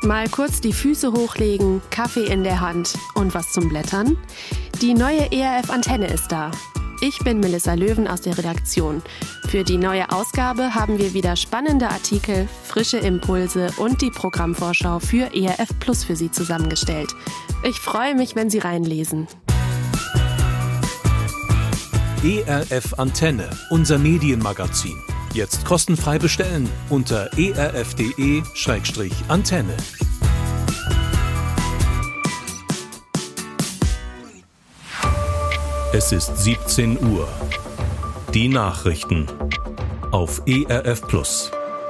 Mal kurz die Füße hochlegen, Kaffee in der Hand und was zum Blättern? Die neue ERF-Antenne ist da. Ich bin Melissa Löwen aus der Redaktion. Für die neue Ausgabe haben wir wieder spannende Artikel, frische Impulse und die Programmvorschau für ERF Plus für Sie zusammengestellt. Ich freue mich, wenn Sie reinlesen. ERF Antenne, unser Medienmagazin. Jetzt kostenfrei bestellen unter erf.de/antenne. Es ist 17 Uhr. Die Nachrichten auf ERF Plus.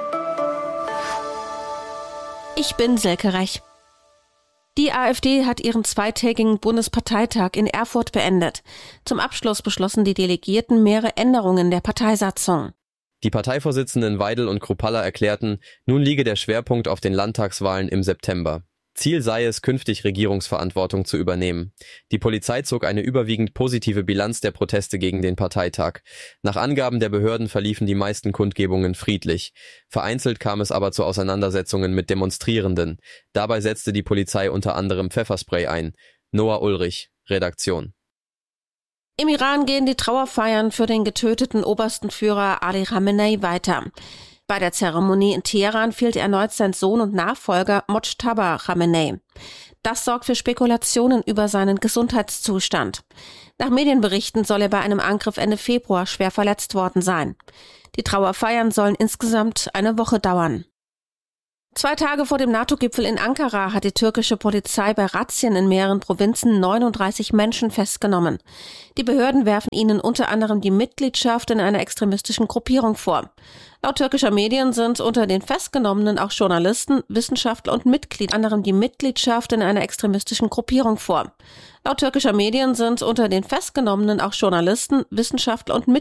Ich bin Silke Rech. Die AfD hat ihren zweitägigen Bundesparteitag in Erfurt beendet. Zum Abschluss beschlossen die Delegierten mehrere Änderungen der Parteisatzung. Die Parteivorsitzenden Weidel und Kruppalla erklärten, nun liege der Schwerpunkt auf den Landtagswahlen im September. Ziel sei es, künftig Regierungsverantwortung zu übernehmen. Die Polizei zog eine überwiegend positive Bilanz der Proteste gegen den Parteitag. Nach Angaben der Behörden verliefen die meisten Kundgebungen friedlich. Vereinzelt kam es aber zu Auseinandersetzungen mit Demonstrierenden. Dabei setzte die Polizei unter anderem Pfefferspray ein. Noah Ulrich, Redaktion. Im Iran gehen die Trauerfeiern für den getöteten obersten Führer Ali Khamenei weiter. Bei der Zeremonie in Teheran fehlt erneut sein Sohn und Nachfolger Mojtaba Khamenei. Das sorgt für Spekulationen über seinen Gesundheitszustand. Nach Medienberichten soll er bei einem Angriff Ende Februar schwer verletzt worden sein. Die Trauerfeiern sollen insgesamt eine Woche dauern. 2 Tage vor dem NATO-Gipfel in Ankara hat die türkische Polizei bei Razzien in mehreren Provinzen 39 Menschen festgenommen. Die Behörden werfen ihnen unter anderem die Mitgliedschaft in einer extremistischen Gruppierung vor. Laut türkischer Medien sind unter den Festgenommenen auch Journalisten, Wissenschaftler und Mitglieder, unter anderem die Mitgliedschaft in einer extremistischen Gruppierung vor. Laut türkischer Medien sind unter den Festgenommenen auch Journalisten, Wissenschaftler und Mitglieder